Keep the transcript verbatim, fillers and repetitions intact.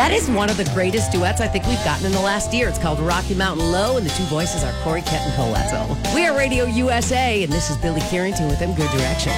That is one of the greatest duets I think we've gotten in the last year. It's called Rocky Mountain Low, and the two voices are Corey Kent and Cole Wetzel. We are Radio U S A, and this is Billy Carrington with them Good Direction.